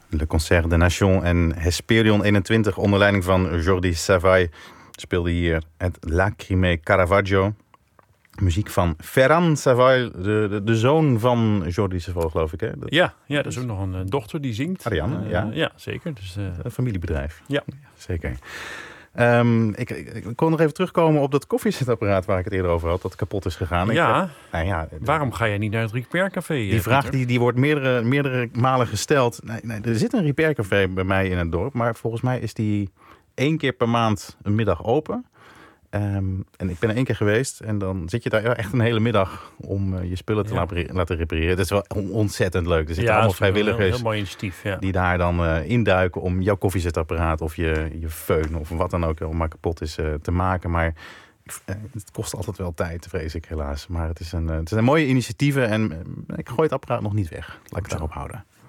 Le Concert de Nation en Hesperion 21 onder leiding van Jordi Savall speelde hier het Lacrime Caravaggio. Muziek van Ferran Savall, de zoon van Jordi Savall, geloof ik. Hè? Ja, er is ook nog een dochter die zingt. Ariane, ja. Ja, zeker. Dus, een familiebedrijf. Ja. Zeker. Ik kon nog even terugkomen op dat koffiezetapparaat waar ik het eerder over had, dat kapot is gegaan. Waarom ga jij niet naar het Repair Café? Die vraag die wordt meerdere malen gesteld. Nee, er zit een Repair Café bij mij in het dorp, maar volgens mij is die 1 keer per maand een middag open. En ik ben er 1 keer geweest en dan zit je daar echt een hele middag om je spullen te laten repareren. Dat is wel ontzettend leuk. Er zitten allemaal vrijwilligers een heel mooi initiatief, die daar dan induiken om jouw koffiezetapparaat of je föhn of wat dan ook maar kapot is te maken. Maar het kost altijd wel tijd, vrees ik helaas. Maar het zijn mooie initiatieven en ik gooi het apparaat nog niet weg. Laat ik het daarop houden.